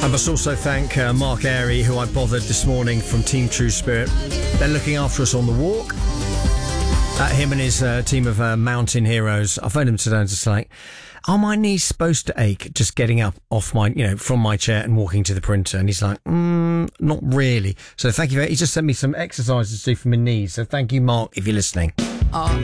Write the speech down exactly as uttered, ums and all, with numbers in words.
I must also thank uh, Mark Airy, who I bothered this morning from Team True Spirit. They're looking after us on the walk. Uh, him and his uh, team of uh, mountain heroes. I phoned him today and just like, are my knees supposed to ache just getting up off my, you know, from my chair and walking to the printer? And he's like, mm, not really. So thank you. He just sent me some exercises to do for my knees. So thank you, Mark, if you're listening. Oh.